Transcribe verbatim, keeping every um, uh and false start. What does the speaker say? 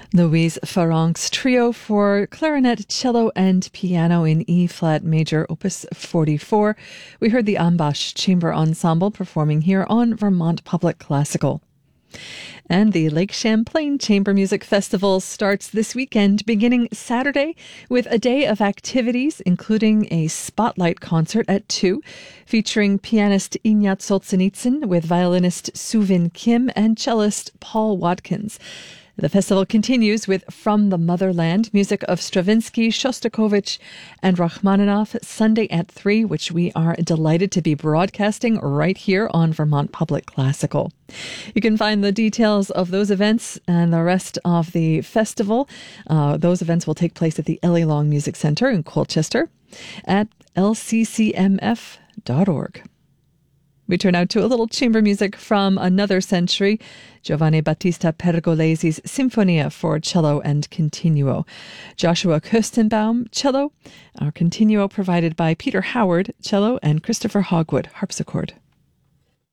Louise Farrenc's trio for clarinet, cello, and piano in E-flat major, opus forty-four. We heard the Ambash Chamber Ensemble performing here on Vermont Public Classical. And the Lake Champlain Chamber Music Festival starts this weekend, beginning Saturday with a day of activities, including a spotlight concert at two, featuring pianist Ignat Solzhenitsyn with violinist Suvin Kim and cellist Paul Watkins. The festival continues with From the Motherland, music of Stravinsky, Shostakovich, and Rachmaninoff, Sunday at three, which we are delighted to be broadcasting right here on Vermont Public Classical. You can find the details of those events and the rest of the festival. Uh, those events will take place at the Ellie Long Music Center in Colchester at L C C M F dot org. We turn out to a little chamber music from another century, Giovanni Battista Pergolesi's Sinfonia for cello and continuo. Joshua Kirstenbaum, cello. Our continuo provided by Peter Howard, cello, and Christopher Hogwood, harpsichord.